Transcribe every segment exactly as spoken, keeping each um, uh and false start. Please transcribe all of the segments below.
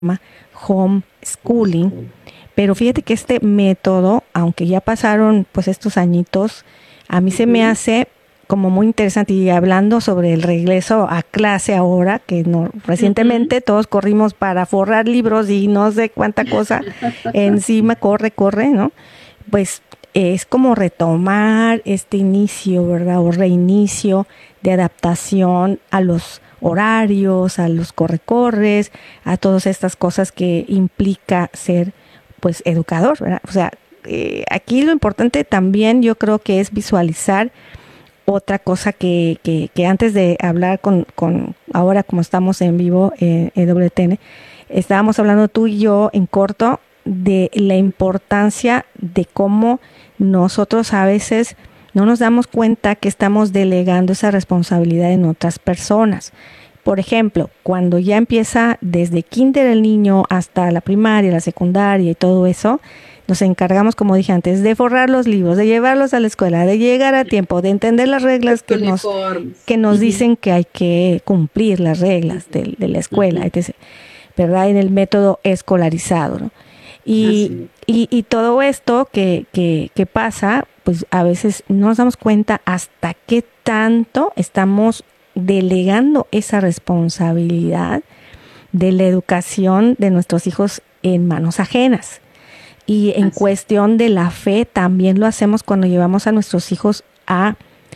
homeschooling, pero fíjate que este método, aunque ya pasaron pues estos añitos, a mí se me Ujú. hace como muy interesante. Y hablando sobre el regreso a clase ahora, que no, Ujú. recientemente todos corrimos para forrar libros y no sé cuánta cosa encima, corre, corre, ¿no? Pues es como retomar este inicio, ¿verdad? O reinicio de adaptación a los horarios, a los corre-corres, a todas estas cosas que implica ser, pues, educador, ¿verdad? O sea, eh, aquí lo importante también yo creo que es visualizar otra cosa que, que, que antes de hablar con, con, ahora como estamos en vivo eh, en W T N, estábamos hablando tú y yo en corto de la importancia de cómo nosotros a veces no nos damos cuenta que estamos delegando esa responsabilidad en otras personas. Por ejemplo, cuando ya empieza desde kinder el niño hasta la primaria, la secundaria y todo eso, nos encargamos, como dije antes, de forrar los libros, de llevarlos a la escuela, de llegar a tiempo, de entender las reglas Los que nos, uniformes. que nos Ujú. dicen que hay que cumplir las reglas Ujú. de, de la escuela, Ujú. etcétera, ¿verdad? En el método escolarizado, ¿no? Y, Así es. y, y todo esto que, que, que pasa, pues a veces no nos damos cuenta hasta qué tanto estamos delegando esa responsabilidad de la educación de nuestros hijos en manos ajenas. Y en Así es. cuestión de la fe, también lo hacemos cuando llevamos a nuestros hijos a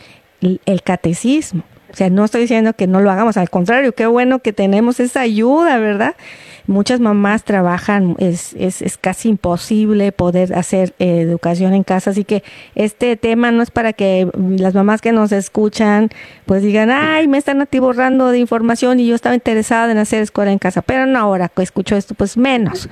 el catecismo. O sea, no estoy diciendo que no lo hagamos, al contrario, qué bueno que tenemos esa ayuda, ¿verdad? Muchas mamás trabajan, es, es, es casi imposible poder hacer eh, educación en casa, así que este tema no es para que las mamás que nos escuchan pues digan, ay, me están atiborrando de información y yo estaba interesada en hacer escuela en casa, pero no, ahora que escucho esto, pues menos,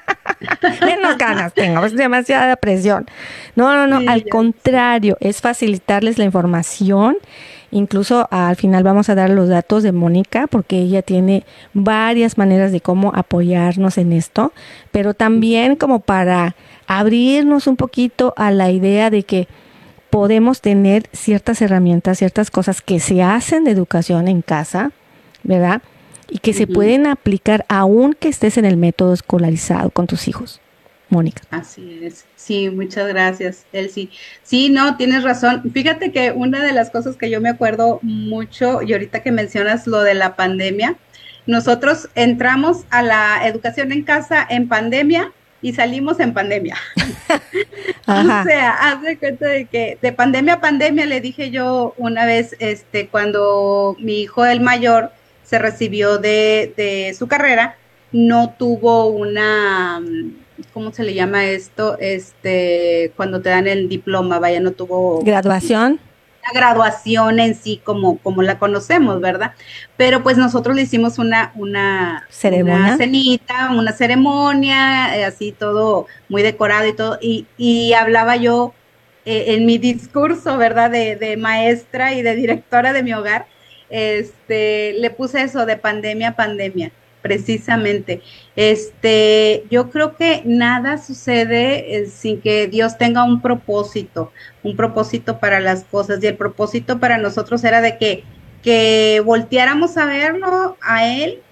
menos ganas tengo, es demasiada presión. No, no, no, Sí, al ya sé. contrario, es facilitarles la información. Incluso al final vamos a dar los datos de Mónica porque ella tiene varias maneras de cómo apoyarnos en esto, pero también como para abrirnos un poquito a la idea de que podemos tener ciertas herramientas, ciertas cosas que se hacen de educación en casa, ¿verdad? Y que se Ujú. pueden aplicar aún que estés en el método escolarizado con tus hijos. Mónica. Así es. Sí, muchas gracias, Elsie. Sí, no, tienes razón. Fíjate que una de las cosas que yo me acuerdo mucho, y ahorita que mencionas lo de la pandemia, nosotros entramos a la educación en casa en pandemia y salimos en pandemia. O Ajá. sea, haz de cuenta de que de pandemia a pandemia le dije yo una vez, este, cuando mi hijo el mayor se recibió de, de su carrera, no tuvo una, ¿cómo se le llama esto? Este, cuando te dan el diploma, vaya, no tuvo Graduación, la graduación en sí como, como la conocemos, ¿verdad? Pero pues nosotros le hicimos una, una, una ceremonia. cenita, una ceremonia, eh, así todo muy decorado y todo, y, y hablaba yo eh, en mi discurso, ¿verdad? De, de maestra y de directora de mi hogar, este, le puse eso de pandemia a pandemia, precisamente. Este, yo creo que nada sucede eh, sin que Dios tenga un propósito un propósito para las cosas y el propósito para nosotros era de que, que volteáramos a verlo a él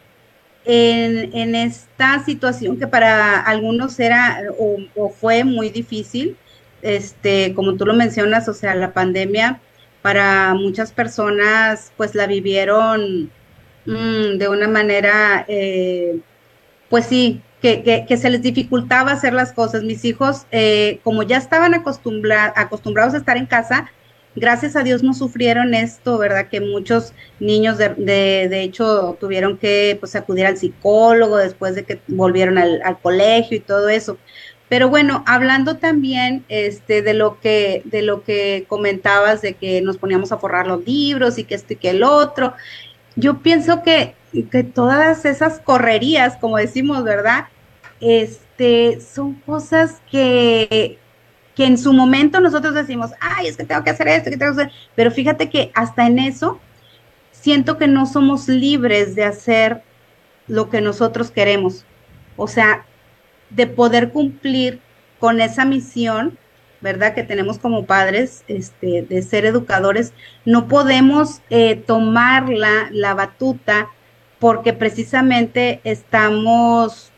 en, en esta situación que para algunos era o, o fue muy difícil, este, como tú lo mencionas, o sea, la pandemia para muchas personas pues la vivieron mmm, de una manera eh, pues sí, que, que, que, se les dificultaba hacer las cosas. Mis hijos, eh, como ya estaban acostumbra acostumbrados a estar en casa, gracias a Dios no sufrieron esto, ¿verdad? Que muchos niños, de, de, de hecho, tuvieron que pues, acudir al psicólogo después de que volvieron al, al colegio y todo eso. Pero bueno, hablando también este, de lo que de lo que comentabas de que nos poníamos a forrar los libros y que esto y que el otro, yo pienso que, que todas esas correrías, como decimos, ¿verdad? Este, son cosas que, que en su momento nosotros decimos, ay, es que tengo que hacer esto, que tengo que hacer, pero fíjate que hasta en eso siento que no somos libres de hacer lo que nosotros queremos. O sea, de poder cumplir con esa misión, ¿verdad? Que tenemos como padres, este, de ser educadores, no podemos eh, tomar la, la batuta porque precisamente estamos